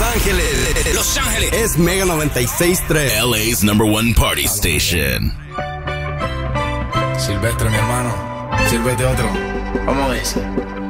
Ángeles. Los Ángeles. Es Mega 96.3. LA's #1 party station. Silvestre, mi hermano. Sírvete otro. Vamos a ver.